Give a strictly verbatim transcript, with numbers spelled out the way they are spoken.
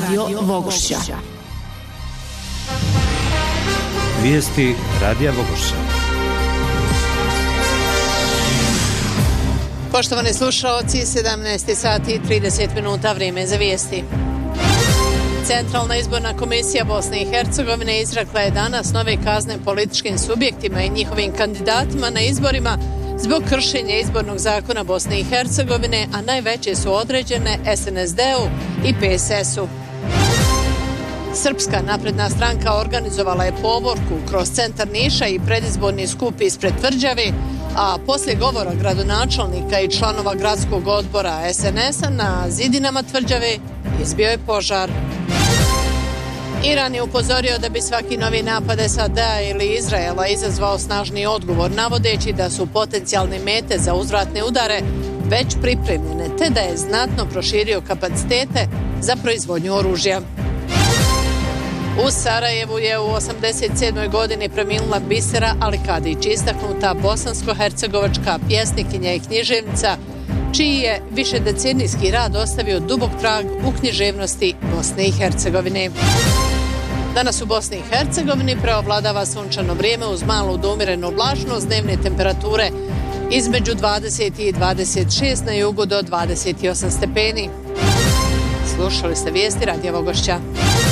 Radio Vogošća. Vijesti Radija Vogošća. Poštovani slušaoci, sedamnaest sati i trideset minuta, vrijeme za vijesti. Centralna izborna komisija Bosne i Hercegovine izrekla je danas nove kazne političkim subjektima i njihovim kandidatima na izborima zbog kršenja izbornog zakona Bosne i Hercegovine, a najveće su određene S N S D-u i P S S-u. Srpska napredna stranka organizovala je povorku kroz centar Niša i predizborni skup ispred Tvrđave, a poslije govora gradonačelnika i članova gradskog odbora S N S-a na zidinama Tvrđave izbio je požar. Iran je upozorio da bi svaki novi napad S A D-a ili Izraela izazvao snažni odgovor, navodeći da su potencijalne mete za uzvratne udare već pripremljene, te da je znatno proširio kapacitete za proizvodnju oružja. U Sarajevu je u osamdeset sedmoj godini preminula Bisera Alikadić, istaknuta bosansko-hercegovačka pjesnikinja i književnica, čiji je višedecenijski rad ostavio dubok trag u književnosti Bosne i Hercegovine. Danas u Bosni i Hercegovini preovladava sunčano vrijeme uz malu do umjerenu vlažnost, dnevne temperature između dvadeset i dvadeset šest, na jugu do dvadeset osam stepeni. Slušali ste vijesti Radija Vogošća.